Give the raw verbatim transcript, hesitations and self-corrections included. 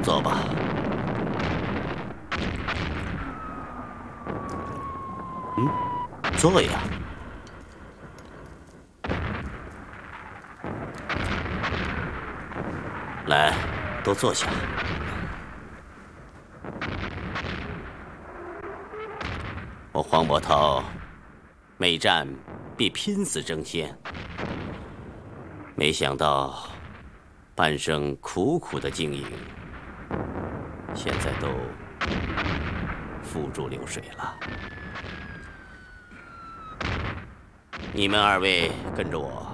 坐吧。嗯，坐呀。来，都坐下。我黄伯韬，每战必拼死争先。没想到，半生苦苦的经营，现在都付诸流水了。你们二位跟着我，